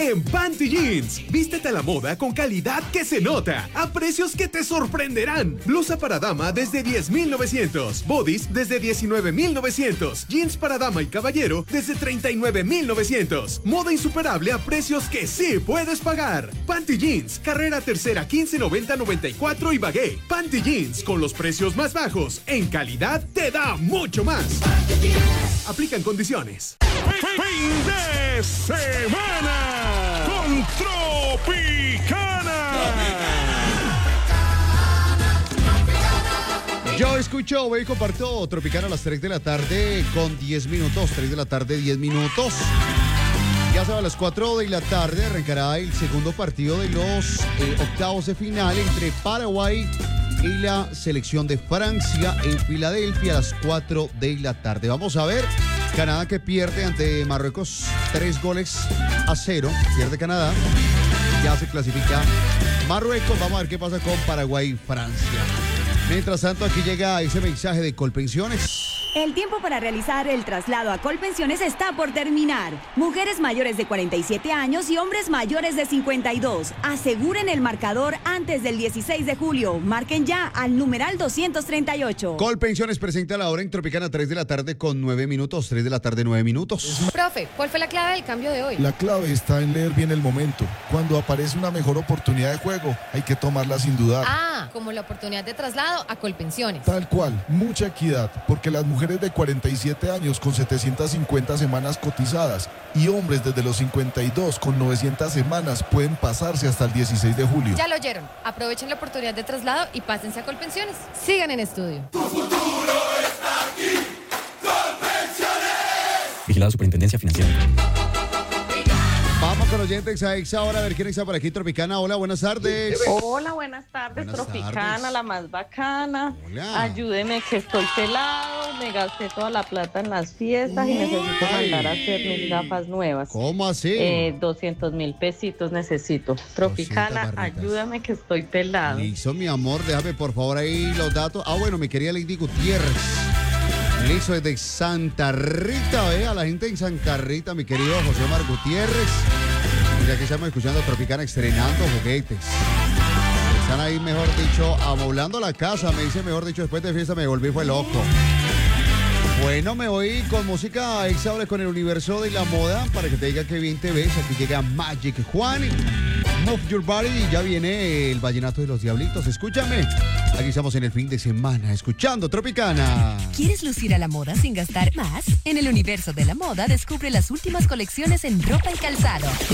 en Panty Jeans. Vístete a la moda con calidad que se nota, a precios que te sorprenderán. Blusa para dama desde 10,900, bodies desde 19,900, jeans para dama y caballero desde 39,900. Moda insuperable a precios que sí puedes pagar. Panty Jeans, carrera tercera 1590-94 y Bagué. Panty Jeans, con los precios más bajos, en calidad te da mucho más. Aplican condiciones. Fin de semana con Tropicana. Yo escucho, voy y comparto Tropicana a las 3 de la tarde con 10 minutos. 3 de la tarde, 10 minutos. Ya sabe, a las 4 de la tarde arrancará el segundo partido de los octavos de final entre Paraguay y la selección de Francia en Filadelfia a las 4 de la tarde. Vamos a ver, Canadá que pierde ante Marruecos 3-0. Pierde Canadá, ya se clasifica Marruecos. Vamos a ver qué pasa con Paraguay y Francia. Mientras tanto, aquí llega ese mensaje de Colpensiones. El tiempo para realizar el traslado a Colpensiones está por terminar. Mujeres mayores de 47 años y hombres mayores de 52. Aseguren el marcador antes del 16 de julio. Marquen ya al numeral 238. Colpensiones presenta la hora en Tropicana 3 de la tarde con 9 minutos. 3 de la tarde, 9 minutos. Profe, ¿cuál fue la clave del cambio de hoy? La clave está en leer bien el momento. Cuando aparece una mejor oportunidad de juego, hay que tomarla sin dudar. Ah, como la oportunidad de traslado a Colpensiones. Tal cual, mucha equidad, porque las mujeres de 47 años con 750 semanas cotizadas y hombres desde los 52 con 900 semanas pueden pasarse hasta el 16 de julio. Ya lo oyeron. Aprovechen la oportunidad de traslado y pásense a Colpensiones. Sigan en estudio. Tu futuro está aquí. Colpensiones. Vigilado Superintendencia Financiera. Vamos con oyentes a esa hora, a ver quién está por aquí. Tropicana, hola, buenas tardes. Hola, buenas tardes. Buenas Tropicana, tardes. la más bacana. Hola. Ayúdeme que estoy pelado, me gasté toda la plata en las fiestas y necesito mandar a hacer mis gafas nuevas. ¿Cómo así? 200,000 pesitos necesito. Tropicana, 200 barritas. ayúdame que estoy pelado. Listo, mi amor, déjame por favor ahí los datos. Ah, bueno, mi querida Lady Gutiérrez. Listo, desde Santa Rita, a la gente en Santa Rita, mi querido José Omar Gutiérrez. Ya que estamos escuchando Tropicana estrenando juguetes. Están ahí, mejor dicho, amoblando la casa. Me dice, mejor dicho, después de fiesta me volví fue loco. Bueno, me voy con música exhausta con el universo de la moda para que te diga que bien te ves. Aquí llega Magic Juan, Move Your Body, y ya viene el vallenato de los diablitos. Escúchame. Aquí estamos en el fin de semana, escuchando Tropicana. ¿Quieres lucir a la moda sin gastar más? En el universo de la moda descubre las últimas colecciones en ropa y calzado.